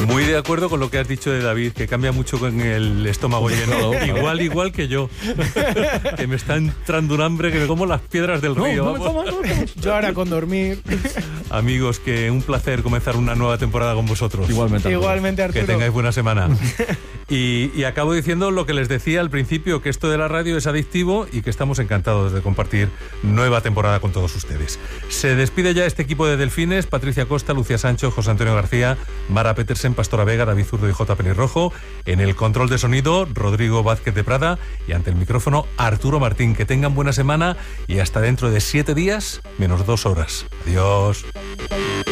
Muy de acuerdo con lo que has dicho de David, que cambia mucho con el estómago lleno. Igual que yo, que me está entrando un hambre que me como las piedras del río. Yo ahora con dormir. Amigos, que un placer comenzar una nueva temporada con vosotros. Igualmente, Arturo. Que tengáis buena semana. Y acabo diciendo lo que les decía al principio, que esto de la radio es adictivo y que estamos encantados de compartir nueva temporada con todos ustedes. Se despide ya este equipo de Delfines: Patricia Costa, Lucía Sancho, José Antonio García, Mara Petersen, Pastora Vega, David Zurdo y J. Penirrojo. En el control de sonido, Rodrigo Vázquez de Prada, y ante el micrófono, Arturo Martín. Que tengan buena semana y hasta dentro de 7 días, menos 2 horas. Adiós.